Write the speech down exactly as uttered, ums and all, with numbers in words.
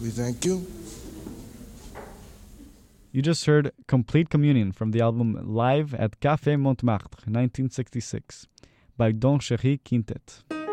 We thank you. You just heard Complete Communion from the album Live at Café Montmartre, nineteen sixty-six, by Don Cherry Quintet.